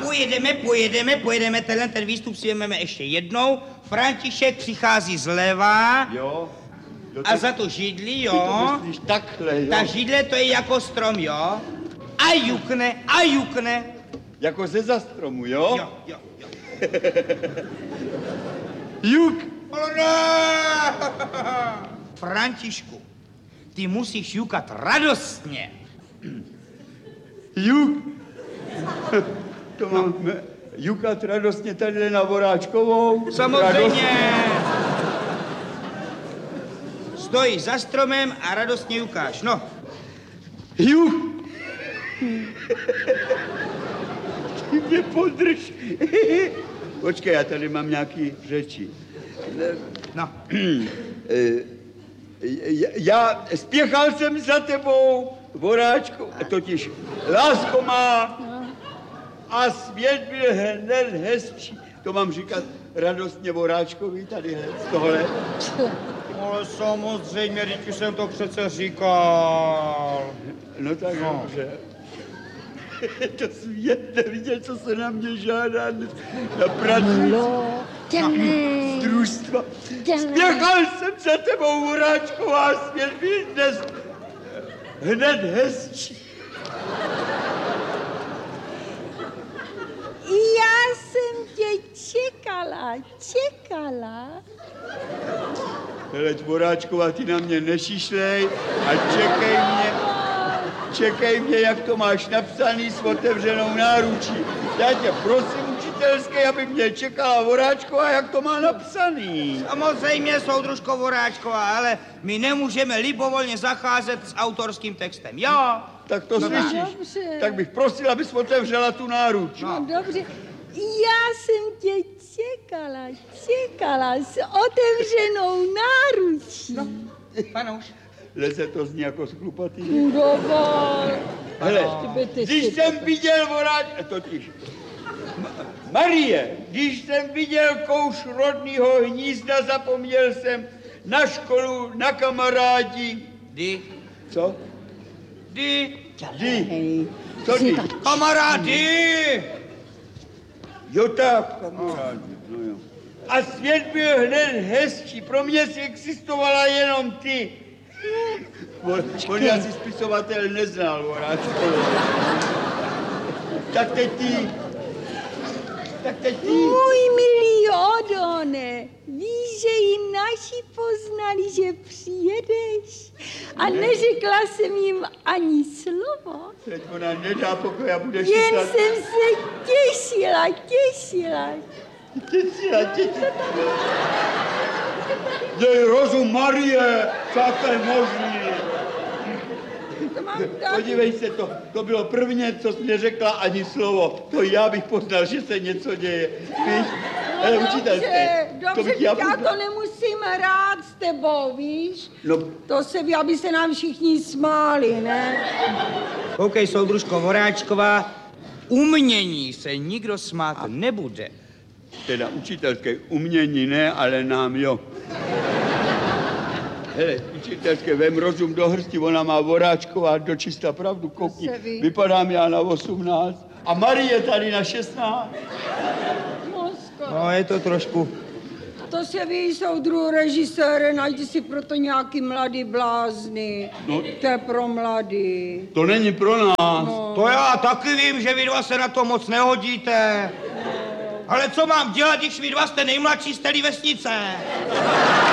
pojedeme, ten výstup si vezmeme ještě jednou. František přichází zleva. Jo. A za to židli, jo. Ty to myslíš takhle, jo. Ta židle to je jako strom, jo. A jukne. Jako ze zastromu, jo? Jo. Juk. Františku, ty musíš jukat radostně. Juk. To máme jukat radostně tady na Voráčkovou. Samozřejmě. Radostně. Stojíš za stromem a radostně jukáš, no. Juk. Ty mě podrž. Počkej, já tady mám nějaký řeči. No. Já spěchal jsem za tebou, Voráčko, totiž lásko má a svět byl hned hezčí. To mám říkat radostně Voráčkovi tady z tohle. Ale samozřejmě, teď už jsem to přece říkal. No tak dobře. To svět neviděl, co se na mě žádá na pracující. Z družstva. Spěchal jsem za tebou, Voráčko, a svět byl dnes hned hezčí. Já jsem tě čekala. Hele, Voráčková, ty na mě nešišlej a čekej mě, jak to máš napsaný s otevřenou náručí. Já tě prosím, učitelské, aby mě čekala Voráčková, jak to má napsaný. Samozřejmě, soudružko Voráčková, ale my nemůžeme libovolně zacházet s autorským textem, jo? Tak to slyšíš. Dobře. Tak bych prosil, abys otevřela tu náruč. No dobře, já jsem tě čekala s otevřenou náručí. No, panouš. Leze to zní jako sklupatý. Dovol. Hele, když jsem viděl totiž, Marie, když jsem viděl kouš rodného hnízda, zapomněl jsem na školu, na kamarádi. Kdy? Co? Kdy? Co ty? Kamarády! Jo tak, kamarádi, no jo. A svět byl hned hezčí, pro mě si existovala jenom ty. On asi spisovatel neznal, Voráčko. Tak teď ty. Můj milý Odone, víš, že i naši poznali, že přijedeš? A neřekla jsem jim ani slovo. Teď ona nedá pokoj a budeš Jen myslet. jsem se těšila. Dej rozum, Marie, co to je možný? Podívej se, to bylo prvně, co jsi neřekla ani slovo. To já bych poznal, že se něco děje. Víš? Ale učitelské. Dobře, já to nemusím hrát s tebou, víš? No. To se ví, aby se nám všichni smáli, ne? Koukej, soudružko Voráčková, umění se nikdo smát nebude. Teda učitelské umění ne, ale nám jo. Hele, učitelské, vem rozum do hrsti, ona má Voráčková dočista pravdu, koukni, vypadám já na 18 a Marie tady na 16. No, je to trošku. To se ví, soudruhu režisére, najdi si proto nějaký mladý blázny. No. To je pro mladý. To není pro nás. No. To já taky vím, že vy dva se na to moc nehodíte. Ale co mám dělat, když vy dva jste nejmladší z té vesnice?